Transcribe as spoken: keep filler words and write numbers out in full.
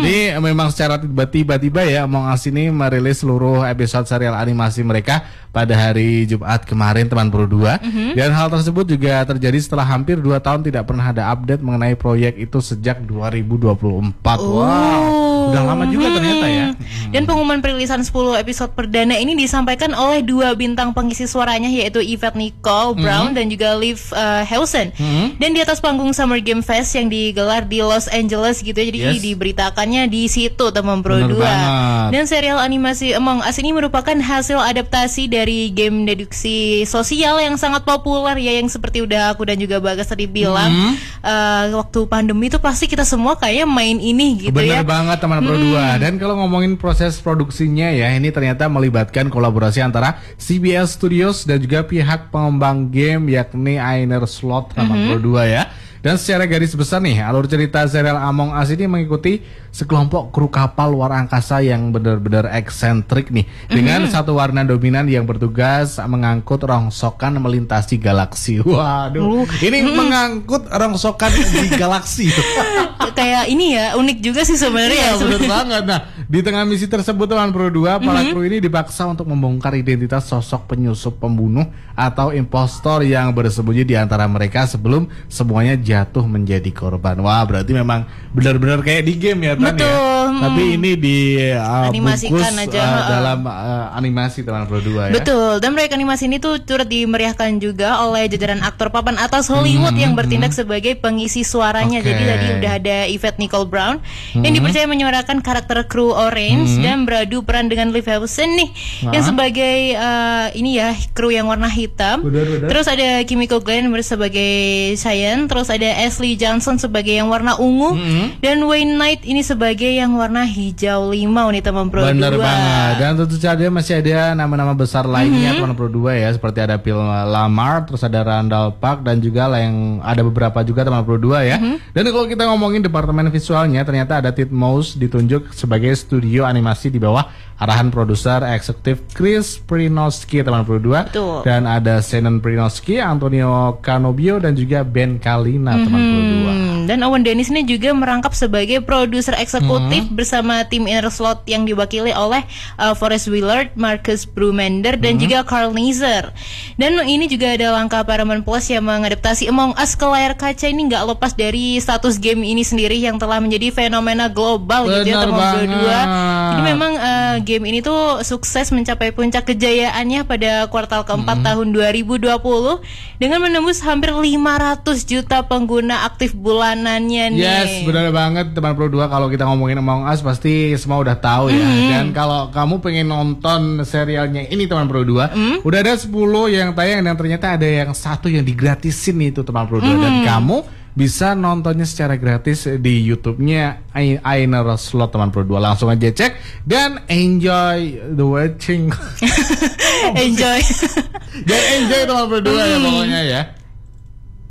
Jadi memang secara tiba-tiba ya Among Us ini merilis seluruh episode serial animasi mereka pada hari Jumat kemarin teman Pro dua. Mm-hmm. Dan hal tersebut juga terjadi setelah hampir dua tahun tidak pernah ada update mengenai proyek itu sejak dua ribu dua puluh empat. Oh. Wow, udah lama juga hmm. ternyata ya. Hmm. Dan pengumuman perilisan sepuluh episode perdana ini disampaikan oleh dua bintang pengisi suaranya, yaitu Yvette Nicole Brown hmm. dan juga Liv uh, Hewson. Hmm. Dan di atas panggung Summer Game Fest yang digelar di Los Angeles gitu ya. Jadi yes. diberitakannya di situ teman Pro dua. Dan serial animasi Among Us ini merupakan hasil adaptasi dari game deduksi sosial yang sangat populer ya, yang seperti udah aku dan juga Bagas tadi bilang. Hmm. Uh, waktu pandemi itu pasti kita semua kayak main ini gitu. Bener ya. Bener banget teman Pro dua. Dan kalau ngomongin proses produksinya ya, ini ternyata melibatkan kolaborasi antara C B S Studios dan juga pihak pengembang game yakni Ainer Slot teman mm-hmm. Pro dua ya. Dan secara garis besar nih, alur cerita serial Among Us ini mengikuti sekelompok kru kapal luar angkasa yang benar-benar eksentrik nih, mm-hmm. dengan satu warna dominan yang bertugas mengangkut rongsokan melintasi galaksi. Waduh, uh, ini mm-hmm. mengangkut rongsokan di galaksi. Kayak ini ya, unik juga sih sebenarnya. Iya, benar banget. Nah, di tengah misi tersebut teman Pro dua, para mm-hmm. kru ini dipaksa untuk membongkar identitas sosok penyusup pembunuh atau impostor yang bersembunyi di antara mereka sebelum semuanya jatuh menjadi korban. Wah, berarti memang benar-benar kayak di game ya, Tan. Betul. Ya? Hmm. Tapi ini di uh, animasikan bungkus, aja uh, dalam uh, animasi teman Pro dua ya. Betul. Dan proyek animasi ini tuh turut dimeriahkan juga oleh jajaran aktor papan atas Hollywood hmm, yang bertindak hmm. sebagai pengisi suaranya. Okay. Jadi tadi udah ada Yvette Nicole Brown hmm. yang dipercaya menyuarakan karakter kru Orange hmm. dan beradu peran dengan Liv Hewson nih nah. yang sebagai uh, ini ya kru yang warna hitam. Benar, benar. Terus ada Kimiko Glenn sebagai Cyan, terus ada Ashley Johnson sebagai yang warna ungu hmm. dan Wayne Knight ini sebagai yang warna hijau limau nih teman Pro Bener dua. banget. Dan tentu saja masih ada nama-nama besar lainnya mm-hmm. teman Pro dua ya, seperti ada Phil Lamar, terus ada Randall Park dan juga lah yang ada beberapa juga teman Pro dua ya. Mm-hmm. Dan kalau kita ngomongin departemen visualnya, ternyata ada Titmouse ditunjuk sebagai studio animasi di bawah arahan produser eksekutif Chris Prinowski teman Pro dua. Betul. Dan ada Shannon Prinowski, Antonio Canobio dan juga Ben Kalina mm-hmm. teman Pro dua. Dan Owen Dennis ini juga merangkap sebagai produser eksekutif hmm. bersama tim Inner Slot yang diwakili oleh uh, Forrest Willard, Marcus Brumender dan hmm. juga Carl Neiser. Dan ini juga ada langkah Paramount Plus yang mengadaptasi Among Us ke layar kaca ini nggak lepas dari status game ini sendiri yang telah menjadi fenomena global. Benar gitu ya teman Pro dua. Jadi memang uh, game ini tuh sukses mencapai puncak kejayaannya pada kuartal keempat hmm. tahun dua ribu dua puluh dengan menembus hampir lima ratus juta pengguna aktif bulan. Nih. Yes, benar banget teman Pro dua. Kalau kita ngomongin Among Us pasti semua udah tahu ya. Mm-hmm. Dan kalau kamu pengen nonton serialnya ini teman Pro dua, mm-hmm. udah ada sepuluh yang tayang dan ternyata ada yang satu yang digratisin itu teman Pro dua. Mm-hmm. Dan kamu bisa nontonnya secara gratis di YouTube-nya Ainer Slot teman Pro dua. Langsung aja cek dan enjoy the watching. Enjoy. Dan enjoy teman Pro dua mm. ya pokoknya ya.